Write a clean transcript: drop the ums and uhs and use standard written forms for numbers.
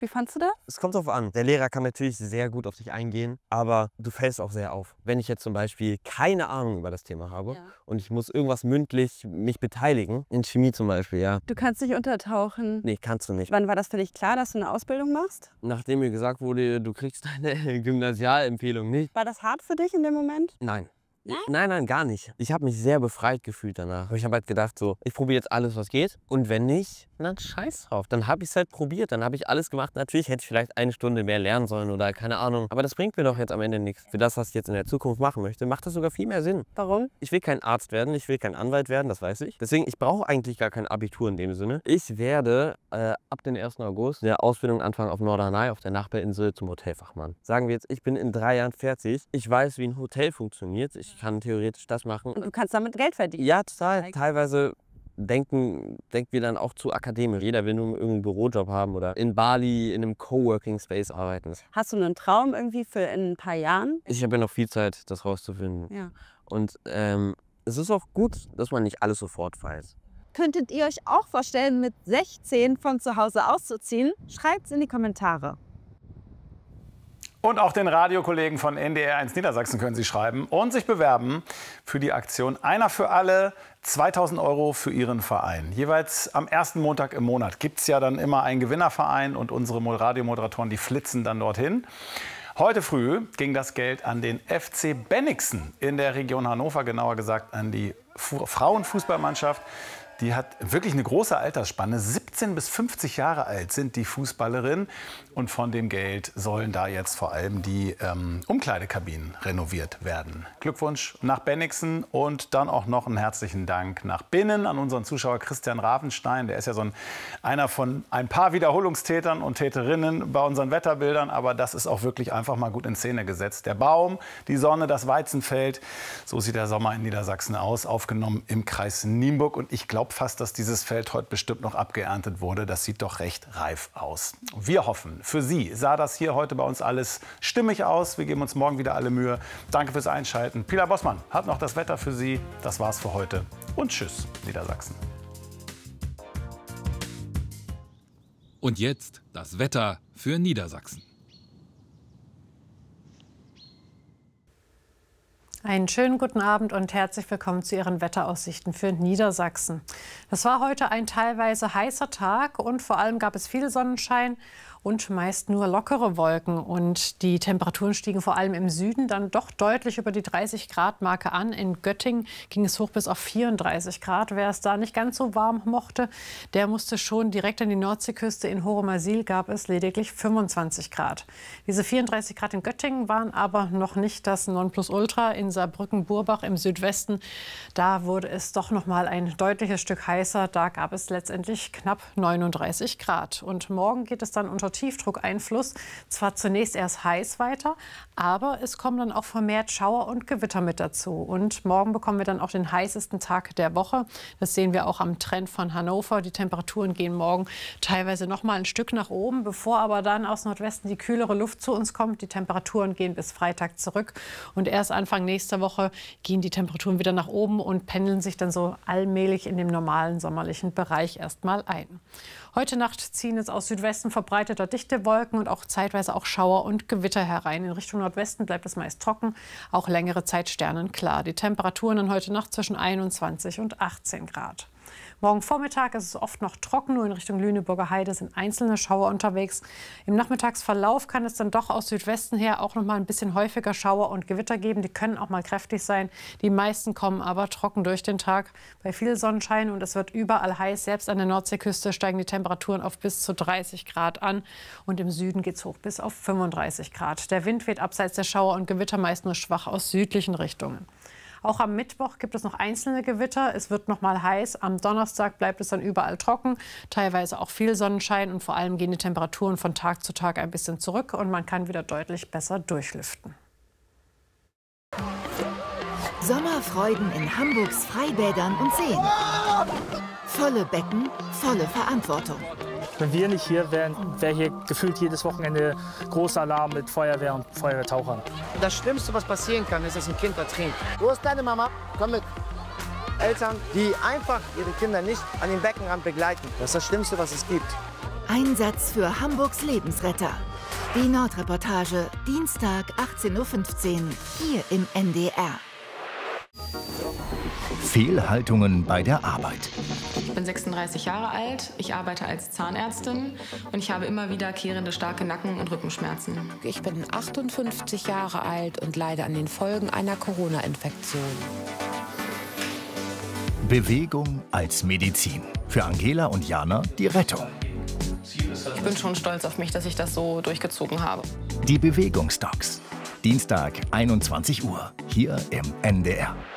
Wie fandst du das? Es kommt drauf an. Der Lehrer kann natürlich sehr gut auf dich eingehen, aber du fällst auch sehr auf. Wenn ich jetzt zum Beispiel keine Ahnung über das Thema habe und ich muss irgendwas mündlich mich beteiligen, in Chemie zum Beispiel, ja. Du kannst nicht untertauchen. Nee, kannst du nicht. Wann war das für dich klar, dass du eine Ausbildung machst? Nachdem mir gesagt wurde, du kriegst deine Gymnasialempfehlung nicht. War das hart für dich in dem Moment? Nein. Nein? Nein, gar nicht. Ich habe mich sehr befreit gefühlt danach. Ich habe halt gedacht, so, ich probiere jetzt alles, was geht. Und wenn nicht, dann scheiß drauf. Dann habe ich es halt probiert. Dann habe ich alles gemacht. Natürlich hätte ich vielleicht eine Stunde mehr lernen sollen oder keine Ahnung. Aber das bringt mir doch jetzt am Ende nichts. Für das, was ich jetzt in der Zukunft machen möchte, macht das sogar viel mehr Sinn. Warum? Ich will kein Arzt werden, ich will kein Anwalt werden, das weiß ich. Deswegen, ich brauche eigentlich gar kein Abitur in dem Sinne. Ich werde ab dem 1. August eine Ausbildung anfangen auf Norderney, auf der Nachbarinsel zum Hotelfachmann. Sagen wir jetzt, ich bin in 3 Jahren fertig. Ich weiß, wie ein Hotel funktioniert. Ich kann theoretisch das machen. Und du kannst damit Geld verdienen. Ja, total. Teilweise denken wir dann auch zu akademisch. Jeder will nur irgendeinen Bürojob haben oder in Bali in einem Coworking Space arbeiten. Hast du einen Traum irgendwie für in ein paar Jahren? Ich habe ja noch viel Zeit, das rauszufinden. Ja. Und es ist auch gut, dass man nicht alles sofort weiß. Könntet ihr euch auch vorstellen, mit 16 von zu Hause auszuziehen? Schreibt es in die Kommentare. Und auch den Radiokollegen von NDR1 Niedersachsen können Sie schreiben und sich bewerben für die Aktion Einer für alle, 2.000 € für Ihren Verein. Jeweils am ersten Montag im Monat gibt es ja dann immer einen Gewinnerverein und unsere Radiomoderatoren, die flitzen dann dorthin. Heute früh ging das Geld an den FC Bennigsen in der Region Hannover, genauer gesagt an die Frauenfußballmannschaft. Die hat wirklich eine große Altersspanne. 17 bis 50 Jahre alt sind die Fußballerinnen. Und von dem Geld sollen da jetzt vor allem die Umkleidekabinen renoviert werden. Glückwunsch nach Bennigsen und dann auch noch einen herzlichen Dank nach Binnen an unseren Zuschauer Christian Ravenstein. Der ist ja einer von ein paar Wiederholungstätern und Täterinnen bei unseren Wetterbildern. Aber das ist auch wirklich einfach mal gut in Szene gesetzt. Der Baum, die Sonne, das Weizenfeld. So sieht der Sommer in Niedersachsen aus. Aufgenommen im Kreis Nienburg. Und ich glaube fast, dass dieses Feld heute bestimmt noch abgeerntet wurde. Das sieht doch recht reif aus. Wir hoffen, für Sie sah das hier heute bei uns alles stimmig aus. Wir geben uns morgen wieder alle Mühe. Danke fürs Einschalten. Pilar Bossmann hat noch das Wetter für Sie. Das war's für heute. Und tschüss, Niedersachsen. Und jetzt das Wetter für Niedersachsen. Einen schönen guten Abend und herzlich willkommen zu Ihren Wetteraussichten für Niedersachsen. Das war heute ein teilweise heißer Tag und vor allem gab es viel Sonnenschein und meist nur lockere Wolken. Und die Temperaturen stiegen vor allem im Süden dann doch deutlich über die 30-Grad-Marke an. In Göttingen ging es hoch bis auf 34 Grad. Wer es da nicht ganz so warm mochte, der musste schon direkt an die Nordseeküste. In Horumersiel gab es lediglich 25 Grad. Diese 34 Grad in Göttingen waren aber noch nicht das Nonplusultra. In Saarbrücken-Burbach im Südwesten, da wurde es doch noch mal ein deutliches Stück heißer. Da gab es letztendlich knapp 39 Grad. Und morgen geht es dann unter Tiefdruckeinfluss zwar zunächst erst heiß weiter, aber es kommen dann auch vermehrt Schauer und Gewitter mit dazu. Und morgen bekommen wir dann auch den heißesten Tag der Woche. Das sehen wir auch am Trend von Hannover. Die Temperaturen gehen morgen teilweise noch mal ein Stück nach oben, bevor aber dann aus Nordwesten die kühlere Luft zu uns kommt. Die Temperaturen gehen bis Freitag zurück und erst Anfang nächster Woche gehen die Temperaturen wieder nach oben und pendeln sich dann so allmählich in dem normalen sommerlichen Bereich erstmal ein. Heute Nacht ziehen jetzt aus Südwesten verbreiteter dichte Wolken und auch zeitweise auch Schauer und Gewitter herein. In Richtung Nordwesten bleibt es meist trocken, auch längere Zeit sternenklar. Die Temperaturen dann heute Nacht zwischen 21 und 18 Grad. Morgen Vormittag ist es oft noch trocken, nur in Richtung Lüneburger Heide sind einzelne Schauer unterwegs. Im Nachmittagsverlauf kann es dann doch aus Südwesten her auch noch mal ein bisschen häufiger Schauer und Gewitter geben. Die können auch mal kräftig sein. Die meisten kommen aber trocken durch den Tag bei viel Sonnenschein und es wird überall heiß. Selbst an der Nordseeküste steigen die Temperaturen auf bis zu 30 Grad an und im Süden geht es hoch bis auf 35 Grad. Der Wind weht abseits der Schauer und Gewitter meist nur schwach aus südlichen Richtungen. Auch am Mittwoch gibt es noch einzelne Gewitter. Es wird noch mal heiß. Am Donnerstag bleibt es dann überall trocken, teilweise auch viel Sonnenschein und vor allem gehen die Temperaturen von Tag zu Tag ein bisschen zurück und man kann wieder deutlich besser durchlüften. Sommerfreuden in Hamburgs Freibädern und Seen. Volle Becken, volle Verantwortung. Wenn wir nicht hier wären, wäre hier gefühlt jedes Wochenende großer Alarm mit Feuerwehr und Feuerwehrtauchern. Das Schlimmste, was passieren kann, ist, dass ein Kind ertrinkt. Wo ist deine Mama? Komm mit. Eltern, die einfach ihre Kinder nicht an den Beckenrand begleiten. Das ist das Schlimmste, was es gibt. Einsatz für Hamburgs Lebensretter. Die Nordreportage, Dienstag 18:15 Uhr, hier im NDR. Fehlhaltungen bei der Arbeit. Ich bin 36 Jahre alt, ich arbeite als Zahnärztin und ich habe immer wiederkehrende starke Nacken- und Rückenschmerzen. Ich bin 58 Jahre alt und leide an den Folgen einer Corona-Infektion. Bewegung als Medizin. Für Angela und Jana die Rettung. Ich bin schon stolz auf mich, dass ich das so durchgezogen habe. Die Bewegungsdocs. Dienstag 21 Uhr, hier im NDR.